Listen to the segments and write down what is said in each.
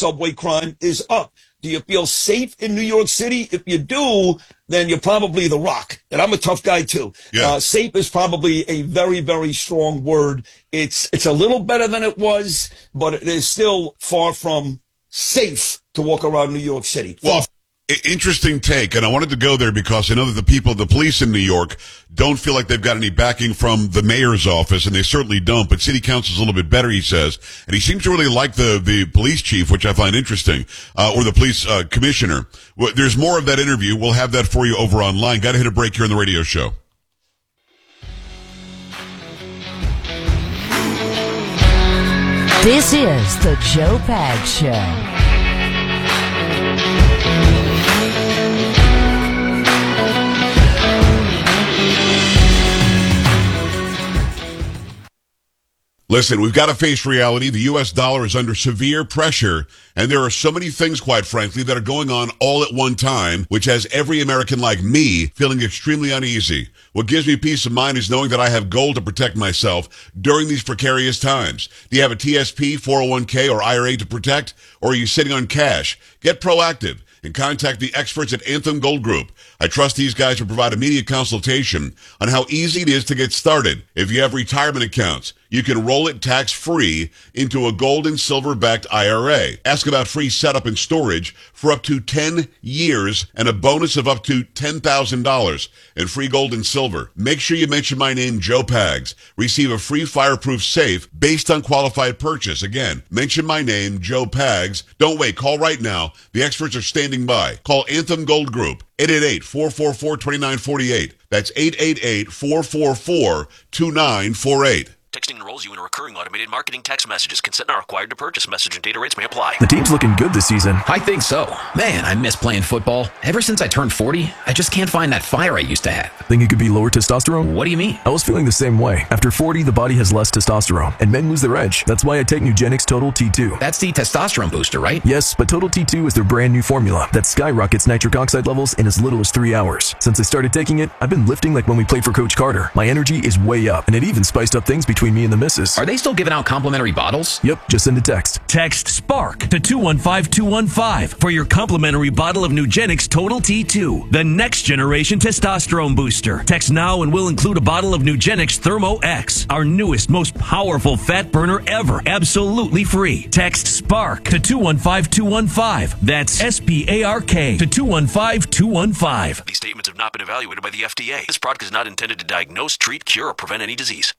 subway crime is up. Do you feel safe in New York City? If you do, then you're probably The Rock. And I'm a tough guy, too. Yeah. Safe is probably a very, very strong word. It's a little better than it was, but it is still far from safe to walk around New York City. Well, interesting take, and I wanted to go there because I know that the police in New York don't feel like they've got any backing from the mayor's office, and they certainly don't, but city council's a little bit better, he says, and he seems to really like the police chief, which I find interesting, or the police commissioner. Well, there's more of that interview. We'll have that for you over online. Got to hit a break here on the radio show. This is the Joe Pags Show. Listen, we've got to face reality. The U.S. dollar is under severe pressure, and there are so many things, quite frankly, that are going on all at one time, which has every American like me feeling extremely uneasy. What gives me peace of mind is knowing that I have gold to protect myself during these precarious times. Do you have a TSP, 401k, or IRA to protect, or are you sitting on cash? Get proactive and contact the experts at Anthem Gold Group. I trust these guys to provide immediate consultation on how easy it is to get started. If you have retirement accounts, you can roll it tax-free into a gold and silver-backed IRA. Ask about free setup and storage for up to 10 years and a bonus of up to $10,000 in free gold and silver. Make sure you mention my name, Joe Pags. Receive a free fireproof safe based on qualified purchase. Again, mention my name, Joe Pags. Don't wait. Call right now. The experts are standing by. Call Anthem Gold Group, 888-444-2948. That's 888-444-2948. Texting enrolls you in a recurring automated marketing text messages. Consent not required to purchase. Message and data rates may apply. The team's looking good this season. I think so. Man, I miss playing football. Ever since I turned 40, I just can't find that fire I used to have. Think it could be lower testosterone? What do you mean? I was feeling the same way. After 40, the body has less testosterone, and men lose their edge. That's why I take Nugenix Total T2. That's the testosterone booster, right? Yes, but Total T2 is their brand new formula that skyrockets nitric oxide levels in as little as 3 hours. Since I started taking it, I've been lifting like when we played for Coach Carter. My energy is way up, and it even spiced up things between me and the missus. Are they still giving out complimentary bottles? Yep, just send a text. Text SPARK to 215-215 for your complimentary bottle of Nugenix Total T2, the next generation testosterone booster. Text now and we'll include a bottle of Nugenix Thermo X, our newest, most powerful fat burner ever, absolutely free. Text SPARK to 215-215. That's SPARK to 215-215. These statements have not been evaluated by the FDA. This product is not intended to diagnose, treat, cure, or prevent any disease.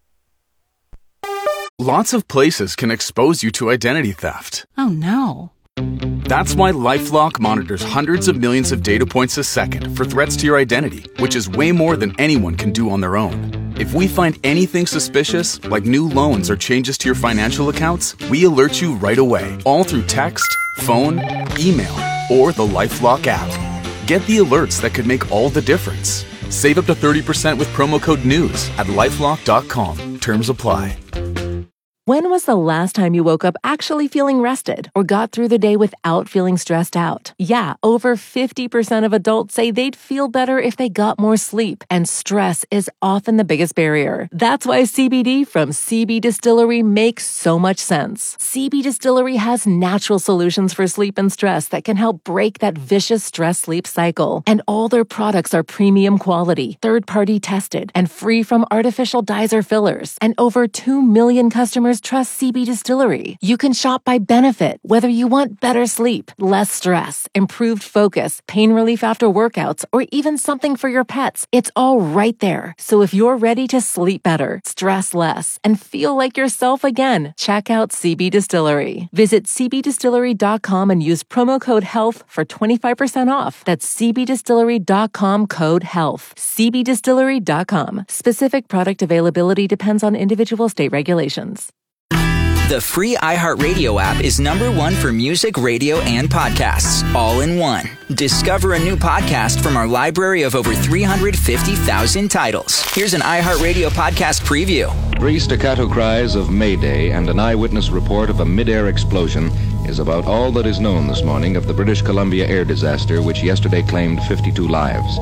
Lots of places can expose you to identity theft. Oh no. That's why LifeLock monitors hundreds of millions of data points a second for threats to your identity, which is way more than anyone can do on their own. If we find anything suspicious, like new loans or changes to your financial accounts, we alert you right away, all through text, phone, email, or the LifeLock app. Get the alerts that could make all the difference. Save up to 30% with promo code NEWS at LifeLock.com. Terms apply. When was the last time you woke up actually feeling rested or got through the day without feeling stressed out? Yeah, over 50% of adults say they'd feel better if they got more sleep, and stress is often the biggest barrier. That's why CBD from CB Distillery makes so much sense. CB Distillery has natural solutions for sleep and stress that can help break that vicious stress-sleep cycle. And all their products are premium quality, third-party tested, and free from artificial dyes or fillers. And over 2 million customers trust CB Distillery. You can shop by benefit, whether you want better sleep, less stress, improved focus, pain relief after workouts, or even something for your pets. It's all right there. So if you're ready to sleep better, stress less, and feel like yourself again, check out CB Distillery. Visit cbdistillery.com and use promo code HEALTH for 25% off. That's cbdistillery.com code HEALTH. cbdistillery.com. Specific product availability depends on individual state regulations. The free iHeartRadio app is #1 for music, radio, and podcasts, all in one. Discover a new podcast from our library of over 350,000 titles. Here's an iHeartRadio podcast preview. 3 staccato cries of Mayday and an eyewitness report of a mid-air explosion is about all that is known this morning of the British Columbia air disaster, which yesterday claimed 52 lives.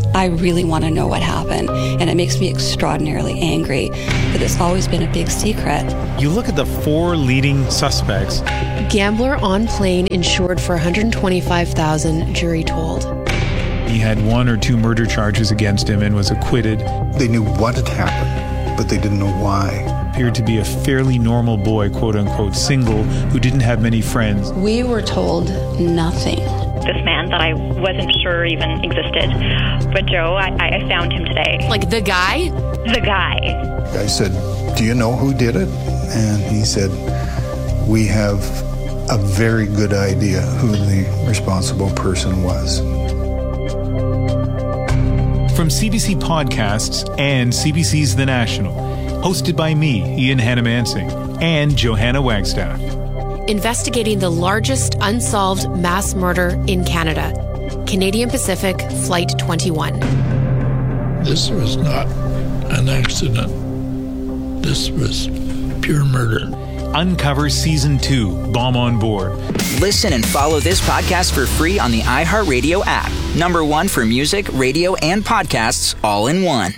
I really want to know what happened, and it makes me extraordinarily angry that it's always been a big secret. You look at the 4 leading suspects. Gambler on plane insured for $125,000, jury told. He had 1 or 2 murder charges against him and was acquitted. They knew what had happened, but they didn't know why. Appeared to be a fairly normal boy, quote unquote, single, who didn't have many friends. We were told nothing. This man that I wasn't sure even existed. But Joe, I found him today. Like the guy? The guy. I said, "Do you know who did it?" And he said, "We have a very good idea who the responsible person was." From CBC Podcasts and CBC's The National, hosted by me, Ian Hannamansing, and Johanna Wagstaff. Investigating the largest unsolved mass murder in Canada. Canadian Pacific Flight 21. This was not an accident. This was pure murder. Uncover Season 2, Bomb on Board. Listen and follow this podcast for free on the iHeartRadio app. Number 1 for music, radio, and podcasts all in one.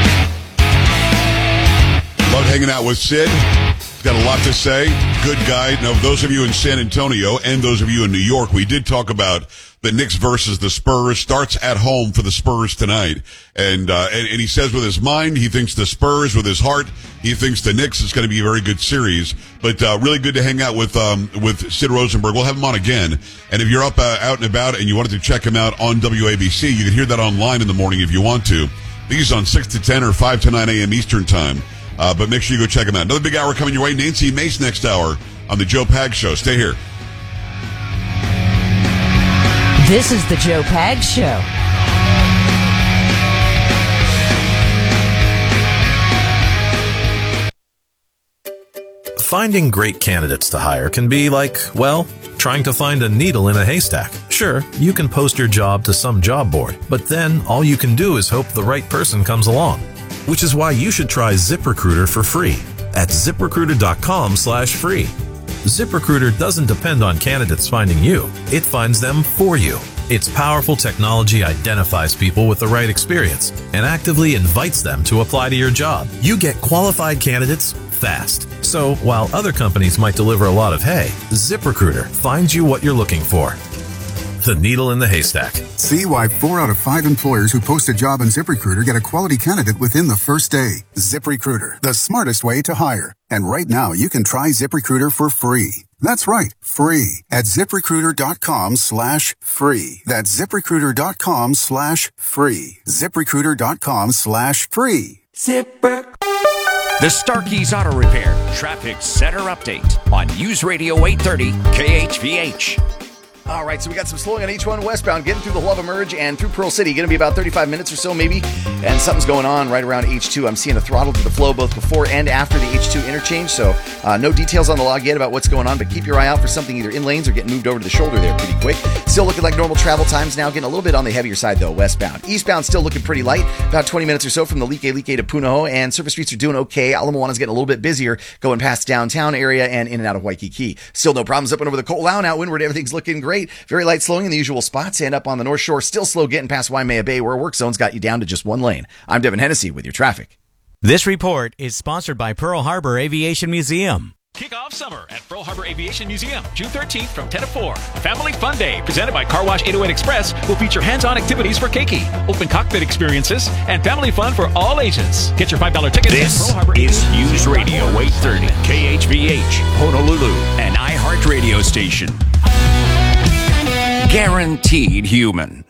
Love hanging out with Sid. He's got a lot to say. Good guy. Now, those of you in San Antonio and those of you in New York, we did talk about the Knicks versus the Spurs. Starts at home for the Spurs tonight. And he says with his mind, he thinks the Spurs, with his heart, he thinks the Knicks is going to be a very good series. But really good to hang out with Sid Rosenberg. We'll have him on again. And if you're out and about and you wanted to check him out on WABC, you can hear that online in the morning if you want to. These on 6 to 10 or 5 to 9 a.m. Eastern Time. But make sure you go check them out. Another big hour coming your way. Nancy Mace next hour on the Joe Pags Show. Stay here. This is the Joe Pags Show. Finding great candidates to hire can be like, well, trying to find a needle in a haystack. Sure, you can post your job to some job board, but then all you can do is hope the right person comes along. Which is why you should try ZipRecruiter for free at ZipRecruiter.com/free. ZipRecruiter doesn't depend on candidates finding you. It finds them for you. Its powerful technology identifies people with the right experience and actively invites them to apply to your job. You get qualified candidates fast. So while other companies might deliver a lot of hay, ZipRecruiter finds you what you're looking for. The needle in the haystack. See why 4 out of 5 employers who post a job on ZipRecruiter get a quality candidate within the first day. ZipRecruiter, the smartest way to hire. And right now, you can try ZipRecruiter for free. That's right, free at ZipRecruiter.com/free. That's ZipRecruiter.com/free. ZipRecruiter.com/free. The Starkey's Auto Repair Traffic Center Update on News Radio 830 KHVH. All right, so we got some slowing on H1 westbound, getting through the Love Emerge and through Pearl City. Going to be about 35 minutes or so, maybe. And something's going on right around H2. I'm seeing a throttle to the flow both before and after the H2 interchange. So no details on the log yet about what's going on, but keep your eye out for something either in lanes or getting moved over to the shoulder there pretty quick. Still looking like normal travel times now, getting a little bit on the heavier side, though, westbound. Eastbound still looking pretty light, about 20 minutes or so from the Like to Punahou, and surface streets are doing okay. Ala Moana's getting a little bit busier going past downtown area and in and out of Waikiki. Still no problems up and over the Ko'olau now. Windward, everything's looking great. Very light slowing in the usual spots, and up on the North Shore, still slow getting past Waimea Bay, where work zones got you down to just one lane. I'm Devin Hennessy with your traffic. This report is sponsored by Pearl Harbor Aviation Museum. Kick off summer at Pearl Harbor Aviation Museum, June 13th from 10 to 4. Family Fun Day, presented by Car Wash 808 Express, will feature hands-on activities for keiki, open cockpit experiences, and family fun for all ages. Get your $5 tickets at Pearl Harbor. This is News Radio 830 KHVH, Honolulu, an iHeart radio station. Guaranteed human.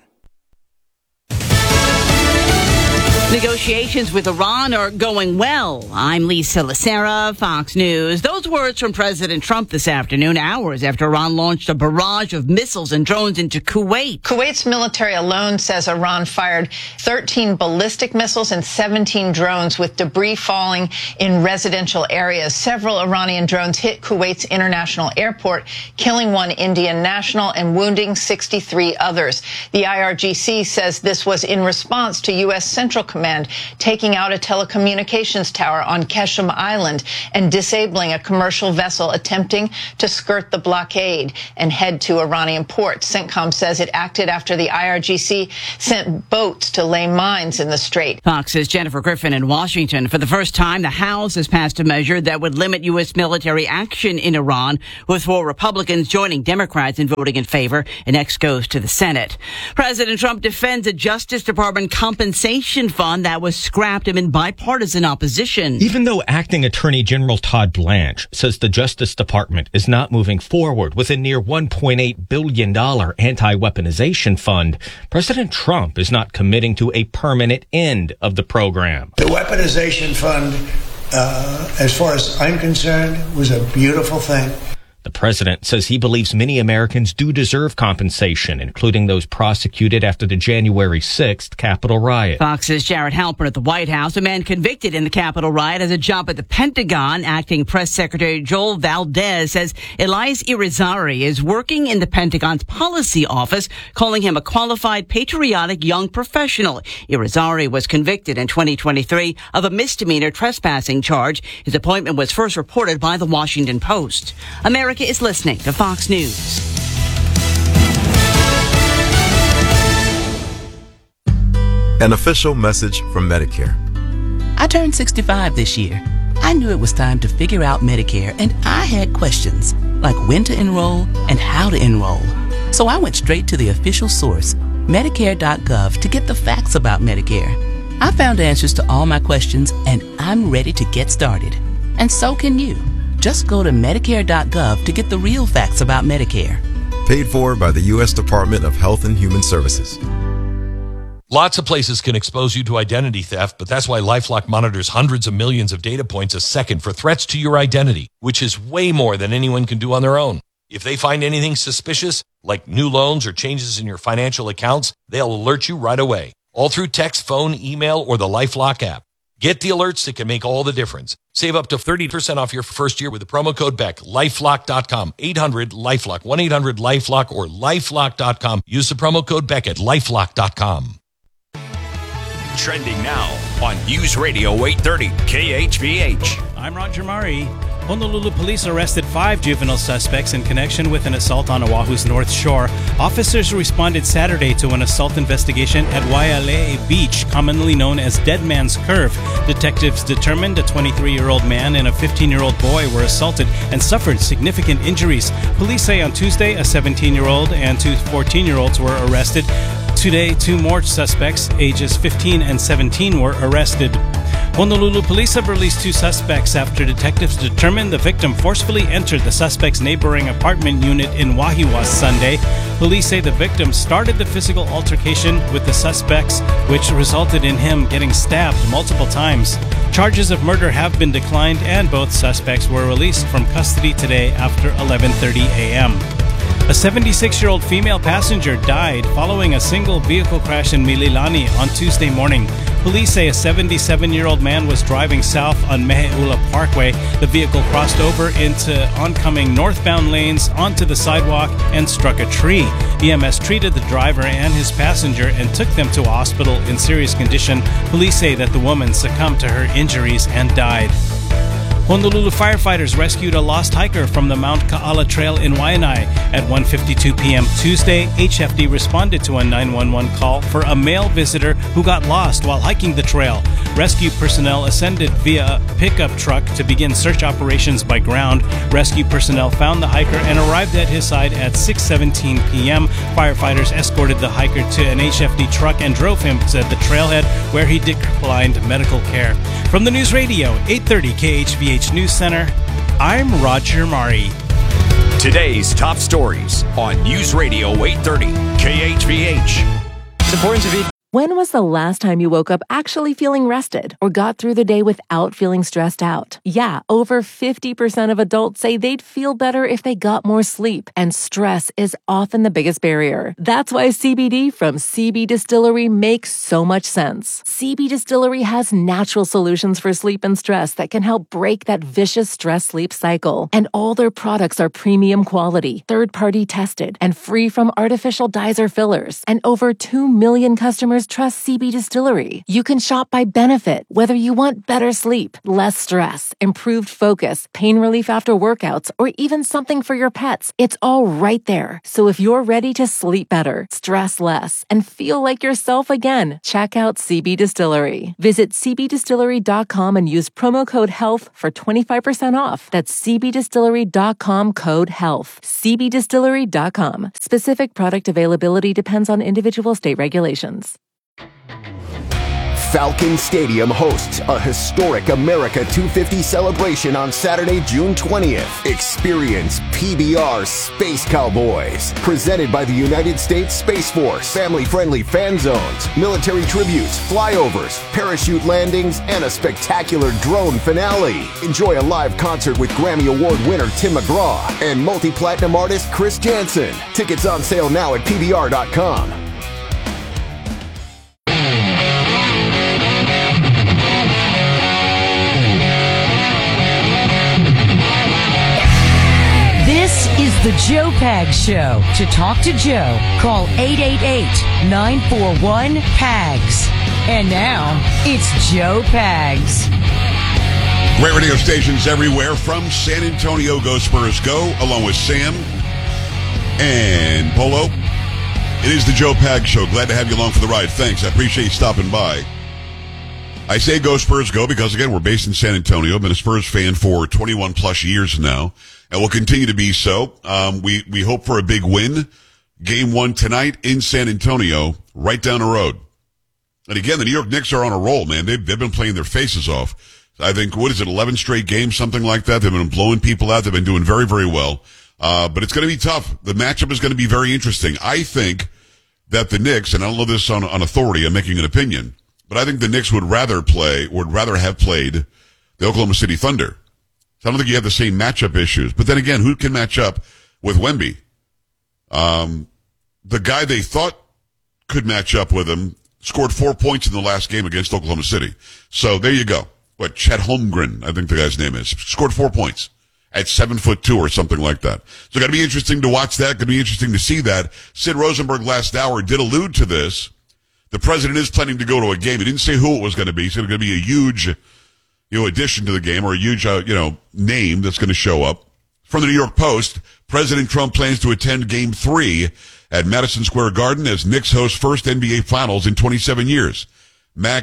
Negotiations with Iran are going well. I'm Lisa Lacera, Fox News. Those words from President Trump this afternoon, hours after Iran launched a barrage of missiles and drones into Kuwait. Kuwait's military alone says Iran fired 13 ballistic missiles and 17 drones with debris falling in residential areas. Several Iranian drones hit Kuwait's international airport, killing one Indian national and wounding 63 others. The IRGC says this was in response to U.S. Central Command Command, taking out a telecommunications tower on Keshem Island and disabling a commercial vessel attempting to skirt the blockade and head to Iranian ports. CENTCOM says it acted after the IRGC sent boats to lay mines in the strait. Fox's Jennifer Griffin in Washington. For the first time, the House has passed a measure that would limit U.S. military action in Iran, with 4 Republicans joining Democrats in voting in favor. And next goes to the Senate. President Trump defends a Justice Department compensation fund that was scrapped amid bipartisan opposition. Even though Acting Attorney General Todd Blanche says the Justice Department is not moving forward with a near $1.8 billion anti-weaponization fund, President Trump is not committing to a permanent end of the program. The weaponization fund, as far as I'm concerned, was a beautiful thing. The president says he believes many Americans do deserve compensation, including those prosecuted after the January 6th Capitol riot. Fox's Jared Halpern at the White House. A man convicted in the Capitol riot has a job at the Pentagon. Acting Press Secretary Joel Valdez says Elias Irizarry is working in the Pentagon's policy office, calling him a qualified, patriotic young professional. Irizarry was convicted in 2023 of a misdemeanor trespassing charge. His appointment was first reported by the Washington Post. America is listening to Fox News. An official message from Medicare. I turned 65 this year. I knew it was time to figure out Medicare, and I had questions, like when to enroll and how to enroll. So I went straight to the official source, Medicare.gov, to get the facts about Medicare. I found answers to all my questions, and I'm ready to get started. And so can you. Just go to Medicare.gov to get the real facts about Medicare. Paid for by the U.S. Department of Health and Human Services. Lots of places can expose you to identity theft, but that's why LifeLock monitors hundreds of millions of data points a second for threats to your identity, which is way more than anyone can do on their own. If they find anything suspicious, like new loans or changes in your financial accounts, they'll alert you right away, all through text, phone, email, or the LifeLock app. Get the alerts that can make all the difference. Save up to 30% off your first year with the promo code BECK. LifeLock.com. 800-LifeLock. 1-800-LifeLock or LifeLock.com. Use the promo code BECK at LifeLock.com. Trending now on News Radio 830 KHVH. I'm Roger Murray. Honolulu police arrested 5 juvenile suspects in connection with an assault on Oahu's North Shore. Officers responded Saturday to an assault investigation at Waialae Beach, commonly known as Dead Man's Curve. Detectives determined a 23-year-old man and a 15-year-old boy were assaulted and suffered significant injuries. Police say on Tuesday, a 17-year-old and 2 14-year-olds were arrested. Today, 2 more suspects, ages 15 and 17, were arrested. Honolulu police have released 2 suspects after detectives determined the victim forcefully entered the suspect's neighboring apartment unit in Wahiawa Sunday. Police say the victim started the physical altercation with the suspects, which resulted in him getting stabbed multiple times. Charges of murder have been declined, and both suspects were released from custody today after 11:30 a.m. A 76-year-old female passenger died following a single vehicle crash in Mililani on Tuesday morning. Police say a 77-year-old man was driving south on Meheula Parkway. The vehicle crossed over into oncoming northbound lanes onto the sidewalk and struck a tree. EMS treated the driver and his passenger and took them to a hospital in serious condition. Police say that the woman succumbed to her injuries and died. Honolulu firefighters rescued a lost hiker from the Mount Kaala Trail in Waianae. At 1:52 p.m. Tuesday, HFD responded to a 911 call for a male visitor who got lost while hiking the trail. Rescue personnel ascended via a pickup truck to begin search operations by ground. Rescue personnel found the hiker and arrived at his side at 6:17 p.m. Firefighters escorted the hiker to an HFD truck and drove him to the trailhead, where he declined medical care. From the News Radio 830 KHVH News Center, I'm Roger Murray. Today's top stories on News Radio 830 KHVH. It's important to be. When was the last time you woke up actually feeling rested or got through the day without feeling stressed out? Yeah, over 50% of adults say they'd feel better if they got more sleep, and stress is often the biggest barrier. That's why CBD from CB Distillery makes so much sense. CB Distillery has natural solutions for sleep and stress that can help break that vicious stress-sleep cycle. And all their products are premium quality, third-party tested, and free from artificial dyes or fillers. And over 2 million customers customers trust CB Distillery. You can shop by benefit, whether you want better sleep, less stress, improved focus, pain relief after workouts, or even something for your pets. It's all right there. So if you're ready to sleep better, stress less, and feel like yourself again, check out CB Distillery. Visit cbdistillery.com and use promo code HEALTH for 25% off. That's cbdistillery.com code HEALTH. cbdistillery.com. Specific product availability depends on individual state regulations. Falcon Stadium hosts a historic America 250 celebration on Saturday, June 20th. Experience PBR Space Cowboys, presented by the United States Space Force. Family-friendly fan zones, military tributes, flyovers, parachute landings, and a spectacular drone finale. Enjoy a live concert with Grammy Award winner Tim McGraw and multi-platinum artist Chris Jansen. Tickets on sale now at PBR.com. This is the Joe Pags Show. To talk to Joe, call 888-941-PAGS. And now, it's Joe Pags. Great radio stations everywhere. From San Antonio, go Spurs go, along with Sam and Polo. It is the Joe Pags Show. Glad to have you along for the ride. Thanks. I appreciate you stopping by. I say go Spurs go because, again, we're based in San Antonio. I've been a Spurs fan for 21 plus years now, and will continue to be so. We hope for a big win. Game 1 tonight in San Antonio, right down the road. And again, the New York Knicks are on a roll, man. They've been playing their faces off. I think, 11 straight games, something like that. They've been blowing people out. They've been doing very, very well. But it's going to be tough. The matchup is going to be very interesting. I think that the Knicks, and I don't know this on authority, I'm making an opinion, but I think the Knicks would rather have played the Oklahoma City Thunder. So I don't think you have the same matchup issues. But then again, who can match up with Wemby? The guy they thought could match up with him scored 4 points in the last game against Oklahoma City. So there you go. Chet Holmgren, I think the guy's name is, scored 4 points at 7'2" or something like that. So it's going to be interesting to watch that. Going to be interesting to see that. Sid Rosenberg last hour did allude to this. The president is planning to go to a game. He didn't say who it was going to be. It's going to be a huge, addition to the game, or a huge, name that's going to show up. From the New York Post, President Trump plans to attend Game 3 at Madison Square Garden as Knicks host first NBA Finals in 27 years. Matt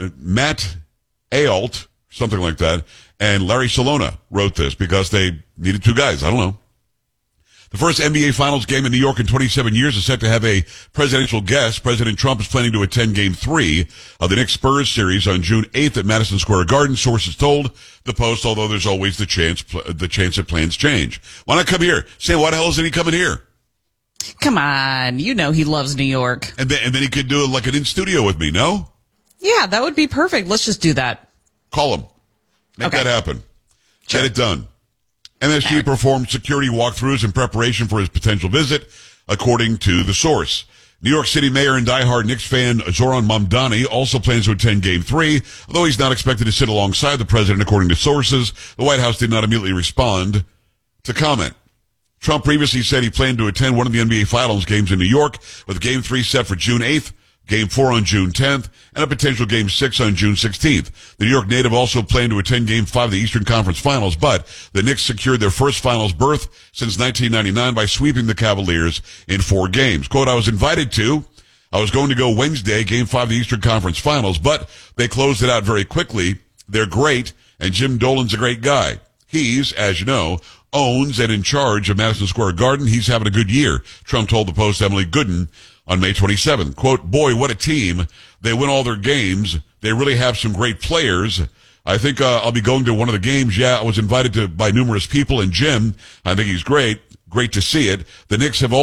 Ault, something like that, and Larry Salona wrote this because they needed two guys. I don't know. The first NBA Finals game in New York in 27 years is set to have a presidential guest. President Trump is planning to attend Game 3 of the Knicks Spurs series on June 8th at Madison Square Garden, sources told the Post, although there's always the chance that plans change. Why not come here? Sam, why the hell isn't he coming here? Come on. You know he loves New York. And then he could do like an in-studio with me, no? Yeah, that would be perfect. Let's just do that. Call him. Make that happen. Sure. Get it done. MSG performed security walkthroughs in preparation for his potential visit, according to the source. New York City Mayor and diehard Knicks fan Zoran Mamdani also plans to attend Game 3, although he's not expected to sit alongside the president, according to sources. The White House did not immediately respond to comment. Trump previously said he planned to attend one of the NBA Finals games in New York, with Game 3 set for June 8th, Game 4 on June 10th, and a potential Game 6 on June 16th. The New York native also planned to attend Game 5 of the Eastern Conference Finals, but the Knicks secured their first Finals berth since 1999 by sweeping the Cavaliers in 4 games. Quote, I was going to go Wednesday, Game 5 of the Eastern Conference Finals, but they closed it out very quickly. They're great, and Jim Dolan's a great guy. He's, as you know, owns and in charge of Madison Square Garden. He's having a good year, Trump told the Post Emily Gooden on May 27th. Quote, boy, what a team. They win all their games. They really have some great players. I think I'll be going to one of the games. Yeah, I was invited by numerous people, and Jim, I think he's great. Great to see it. The Knicks have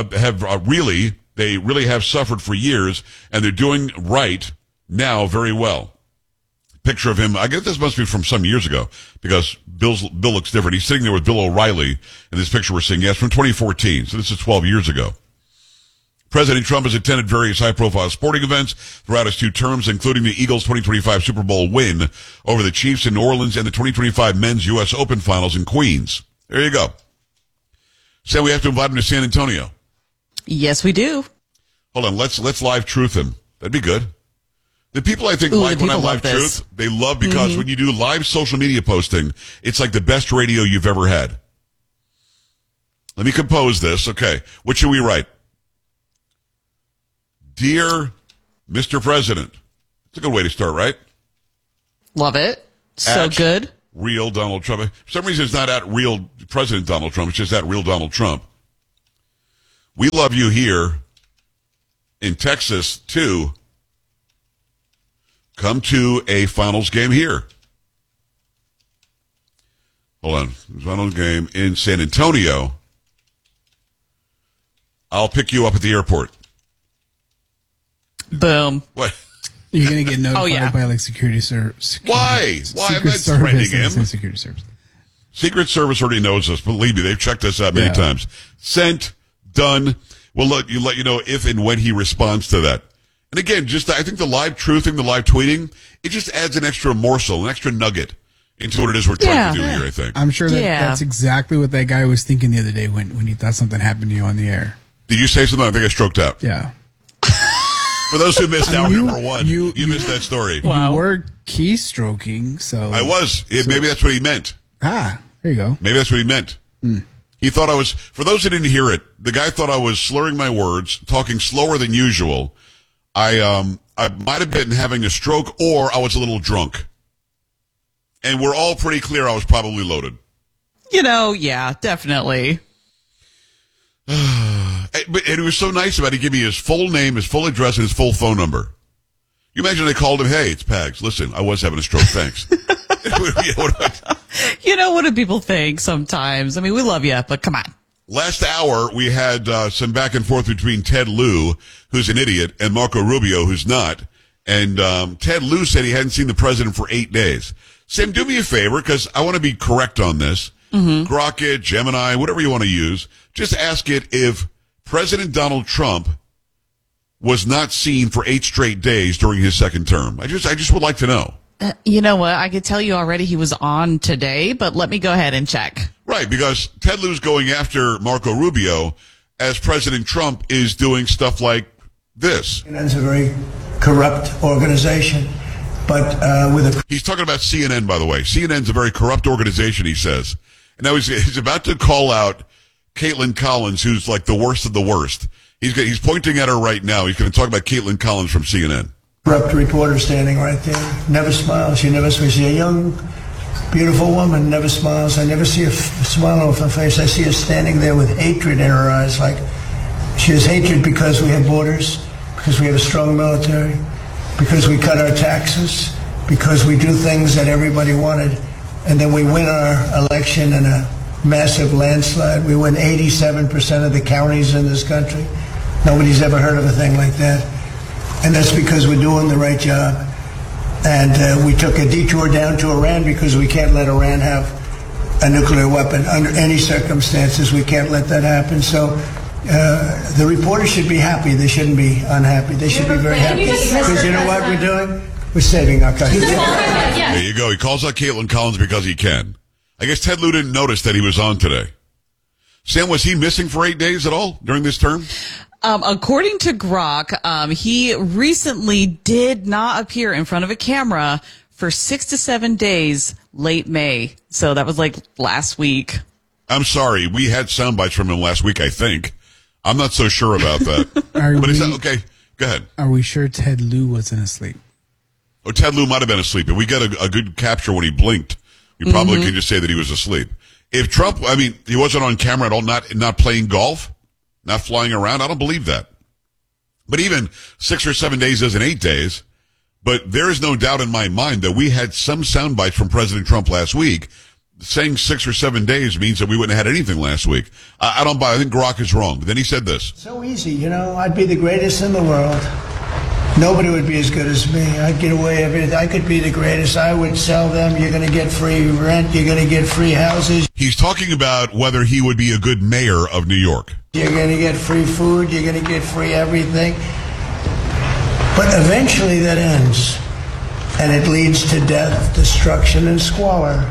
really have suffered for years, and they're doing right now very well. Picture of him, I guess this must be from some years ago, because Bill looks different. He's sitting there with Bill O'Reilly in this picture we're seeing. Yes, from 2014, so this is 12 years ago. President Trump has attended various high-profile sporting events throughout his 2 terms, including the Eagles' 2025 Super Bowl win over the Chiefs in New Orleans and the 2025 Men's U.S. Open Finals in Queens. There you go. So we have to invite him to San Antonio. Yes, we do. Hold on, let's live truth him. That'd be good. The people I think Ooh, like the when I people live love this. truth, they love because when you do live social media posting, it's like the best radio you've ever had. Let me compose this. Okay. What should we write? Dear Mr. President. It's a good way to start, right? Love it. So At good. Real Donald Trump. For some reason, it's not at real President Donald Trump. It's just at real Donald Trump. We love you here in Texas, too. Come to a finals game here. Hold on. Finals game in San Antonio. I'll pick you up at the airport. Boom. What? You're going to get notified by like security service. Why? Why am I Secret threatening Service him? and Security Service. Secret Service already knows us. Believe me, they've checked us out many times. Sent, done. We'll let you know if and when he responds to that. And again, I think the live truthing, the live tweeting, it just adds an extra morsel, an extra nugget into what it is we're trying to do here, I think. I'm sure that's exactly what that guy was thinking the other day when he thought something happened to you on the air. Did you say something? I think I stroked out. Yeah. For those who missed hour number one, you missed that story. You were keystroking, so. I was. Maybe that's what he meant. There you go. Maybe that's what he meant. He thought I was, for those who didn't hear it, the guy thought I was slurring my words, talking slower than usual. I might have been having a stroke or I was a little drunk. And we're all pretty clear I was probably loaded. Yeah, definitely. But it was so nice about it. He gave me his full name, his full address, and his full phone number. You imagine I called him, hey, it's Pags. Listen, I was having a stroke. Thanks. What do people think sometimes? I mean, we love you, but come on. Last hour, we had some back and forth between Ted Lieu, who's an idiot, and Marco Rubio, who's not. And Ted Lieu said he hadn't seen the president for 8 days. Sam, do me a favor, because I want to be correct on this. Grok it, Gemini, whatever you want to use. Just ask it if President Donald Trump was not seen for 8 straight days during his second term. I just would like to know. You know what? I could tell you already he was on today, but let me go ahead and check. Right, because Ted Lieu's going after Marco Rubio as President Trump is doing stuff like this. It's a very corrupt organization, but He's talking about CNN, by the way. CNN's a very corrupt organization, he says. And now he's about to call out Caitlin Collins, who's like the worst of the worst. He's pointing at her right now. He's going to talk about Caitlin Collins from CNN. corrupt reporter standing right there. Never smiles. She never smiles. She's a young, beautiful woman. Never smiles. I never see a smile off her face. I see her standing there with hatred in her eyes. Like she has hatred because we have borders, because we have a strong military, because we cut our taxes, because we do things that everybody wanted, and then we win our election in a massive landslide. We win 87% of the counties in this country. Nobody's ever heard of a thing like that. And that's because we're doing the right job. And we took a detour down to Iran because we can't let Iran have a nuclear weapon under any circumstances. We can't let that happen. So the reporters should be happy. They shouldn't be unhappy. They should be very happy. Because you know what we're doing? We're saving our country. There you go. He calls out Caitlin Collins because he can. I guess Ted Lieu didn't notice that he was on today. Sam, was he missing for 8 days at all during this term? According to Grok, he recently did not appear in front of a camera for 6 to 7 days late May. So that was like last week. I'm sorry. We had sound bites from him last week, I think. I'm not so sure about that. But is that okay? Go ahead. Are we sure Ted Lieu wasn't asleep? Oh, Ted Lieu might have been asleep. If we got a good capture when he blinked, we probably can just say that he was asleep. If Trump, I mean, he wasn't on camera at all, not playing golf, not flying around, I don't believe that. But even 6 or 7 days isn't 8 days. But there is no doubt in my mind that we had some sound bites from President Trump last week. Saying 6 or 7 days means that we wouldn't have had anything last week. I don't buy. I think Grok is wrong. But then he said this. So easy, you know. I'd be the greatest in the world. Nobody would be as good as me. I'd get away everything. I could be the greatest. I would sell them. You're going to get free rent. You're going to get free houses. He's talking about whether he would be a good mayor of New York. You're going to get free food. You're going to get free everything. But eventually that ends. And it leads to death, destruction, and squalor.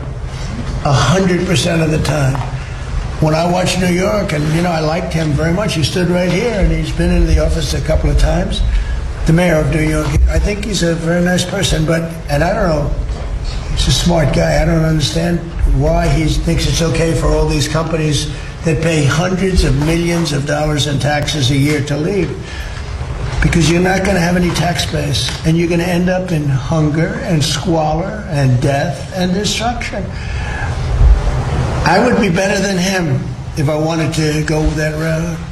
100% of the time. When I watch New York, and, you know, I liked him very much. He stood right here, and he's been in the office a couple of times. the mayor of New York. I think he's a very nice person, and I don't know, he's a smart guy. I don't understand why he thinks it's okay for all these companies that pay hundreds of millions of dollars in taxes a year to leave. Because you're not going to have any tax base, and you're going to end up in hunger and squalor and death and destruction. I would be better than him if I wanted to go that route.